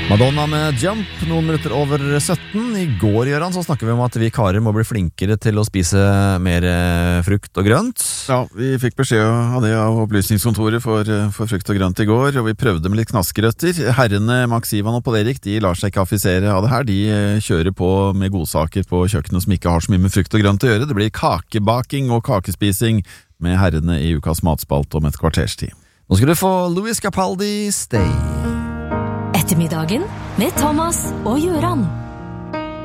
Madonna med Jump, noen minutter over 17. I går, Gøran, så snakker vi om at vi karer må bli flinkere til å spise mer frukt og grønt. Ja, vi fikk beskjed av det av opplysningskontoret for frukt og grønt i går, og vi prøvde med litt knaskerøtter. Herrene Max Ivan og Paul Erik, de lar seg ikke affisere av det her. De kjører på med godsaker på kjøkkenet som ikke har så mye med frukt og grønt å gjøre. Det blir kakebaking og kakespising med herrene i ukas matspalt om et kvarters tid. Nå skal du få Louis Capaldi, Stay. Ettermiddagen med Thomas og Gøran.